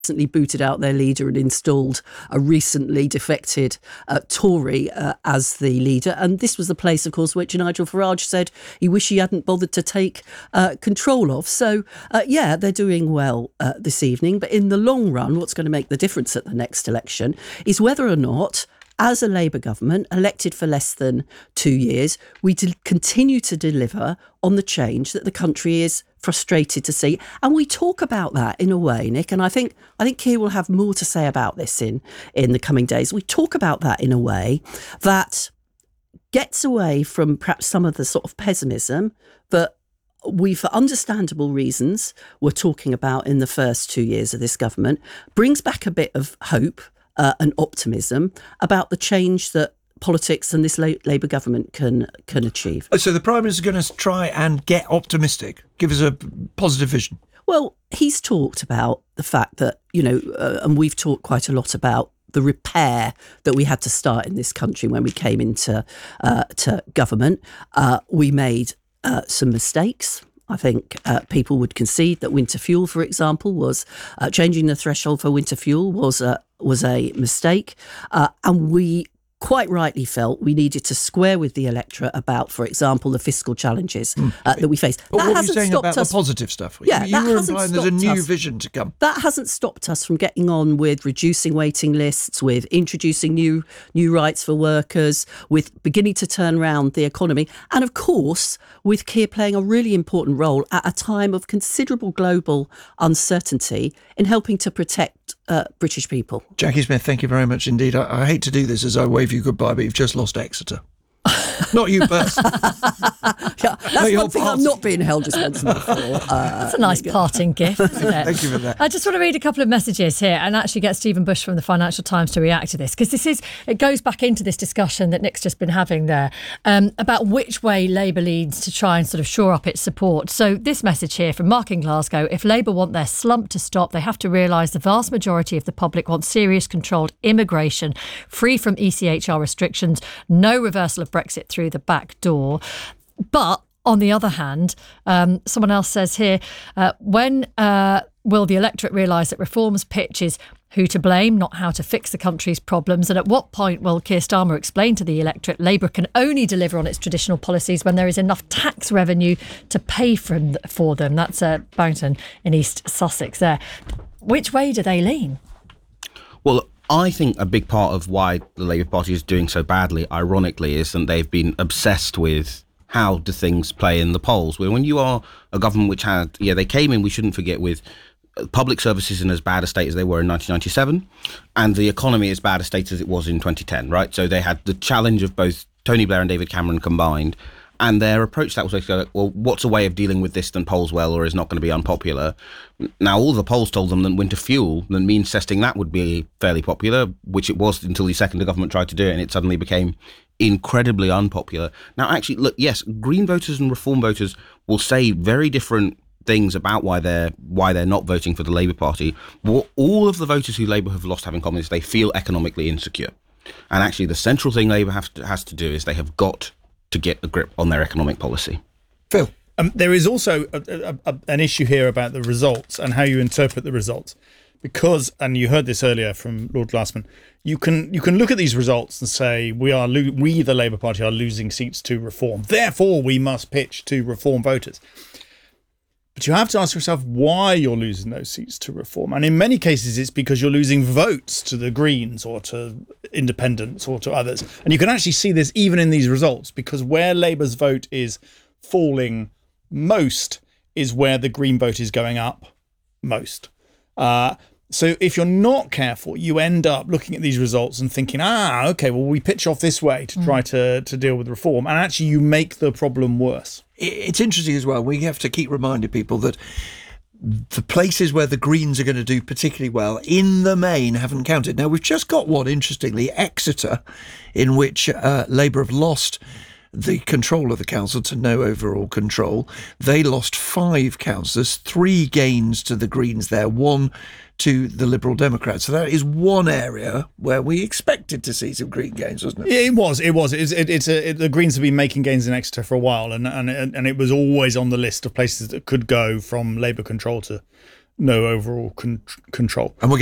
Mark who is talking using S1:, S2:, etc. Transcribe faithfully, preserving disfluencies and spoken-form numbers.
S1: recently booted out their leader and installed a recently defected uh, Tory uh, as the leader. And this was the place, of course, which Nigel Farage said he wished he hadn't bothered to take uh, control of. So, uh, yeah, they're doing well uh, this evening. But in the long run, what's going to make the difference at the next election is whether or not, as a Labour government elected for less than two years, we de- continue to deliver on the change that the country is frustrated to see. And we talk about that in a way, Nick, and I think I think Keir will have more to say about this in, in the coming days. We talk about that in a way that gets away from perhaps some of the sort of pessimism that we, for understandable reasons, were talking about in the first two years of this government, brings back a bit of hope Uh, and optimism about the change that politics and this Labour government can can achieve.
S2: So the Prime Minister is going to try and get optimistic, give us a positive vision.
S1: Well, he's talked about the fact that, you know, uh, and we've talked quite a lot about the repair that we had to start in this country when we came into uh, to government. Uh, we made uh, some mistakes. I think uh, people would concede that winter fuel, for example, was uh, changing the threshold for winter fuel was a was a mistake, uh, and we quite rightly felt we needed to square with the electorate about, for example, the fiscal challenges uh, that we face.
S2: But
S1: that
S2: what are you
S1: hasn't
S2: saying
S1: stopped
S2: about
S1: us.
S2: the positive stuff?
S1: Yeah,
S2: you
S1: that
S2: were
S1: hasn't
S2: implying there's a
S1: stopped
S2: new
S1: us.
S2: vision to come.
S1: That hasn't stopped us from getting on with reducing waiting lists, with introducing new new rights for workers, with beginning to turn around the economy, and of course, with Keir playing a really important role at a time of considerable global uncertainty in helping to protect uh, British people.
S2: Jackie Smith, thank you very much indeed. I, I hate to do this as I wave you goodbye, but you've just lost Exeter. Not you personally.
S1: Yeah, that's one thing I'm not being held responsible for. Uh,
S3: That's a nice parting gift, isn't it?
S2: Thank you for that.
S3: I just want to read a couple of messages here and actually get Stephen Bush from the Financial Times to react to this, because this is it goes back into this discussion that Nick's just been having there um, about which way Labour leads to try and sort of shore up its support. So this message here from Mark in Glasgow: if Labour want their slump to stop, they have to realise the vast majority of the public want serious controlled immigration, free from E C H R restrictions, no reversal of Brexit through the back door. But on the other hand, um, someone else says here, uh, when uh, will the electorate realise that reform's pitch is who to blame, not how to fix the country's problems? And at what point will Keir Starmer explain to the electorate Labour can only deliver on its traditional policies when there is enough tax revenue to pay for, for them? That's uh, Barrington in East Sussex there. Which way do they lean?
S4: Well, I think a big part of why the Labour Party is doing so badly, ironically, is that they've been obsessed with how do things play in the polls. Where when you are a government which had, yeah, they came in, we shouldn't forget, with public services in as bad a state as they were in nineteen ninety-seven, and the economy as bad a state as it was in twenty ten, right? So they had the challenge of both Tony Blair and David Cameron combined. And their approach to that was like, well, what's a way of dealing with this that polls well or is not going to be unpopular? Now, all the polls told them that winter fuel, that means testing that would be fairly popular, which it was until the second the government tried to do it, and it suddenly became incredibly unpopular. Now, actually, look, yes, Green voters and Reform voters will say very different things about why they're why they're not voting for the Labour Party. What all of the voters who Labour have lost have in common is they feel economically insecure. And actually, the central thing Labour have to, has to do is they have got to get a grip on their economic policy.
S2: Phil?
S5: Um, there is also a, a, a, an issue here about the results and how you interpret the results. Because, and you heard this earlier from Lord Glassman, you can you can look at these results and say, we are lo- we, the Labour Party, are losing seats to Reform. Therefore, we must pitch to Reform voters. But you have to ask yourself why you're losing those seats to Reform. And in many cases, it's because you're losing votes to the Greens or to independents or to others. And you can actually see this even in these results, because where Labour's vote is falling most is where the Green vote is going up most. Uh, so if you're not careful, you end up looking at these results and thinking, ah, OK, well, we pitch off this way to mm. try to, to deal with Reform. And actually, you make the problem worse.
S2: It's interesting as well. We have to keep reminding people that the places where the Greens are going to do particularly well, in the main, haven't counted. Now, we've just got one, interestingly, Exeter, in which uh, Labour have lost the control of the council to no overall control. They lost five councillors, three gains to the Greens there, one to the Liberal Democrats. So that is one area where we expected to see some Green gains, wasn't it?
S5: It was. It was. It's, it, it's a, it, the Greens have been making gains in Exeter for a while, and and and it was always on the list of places that could go from Labour control to no overall con- control.
S2: And we're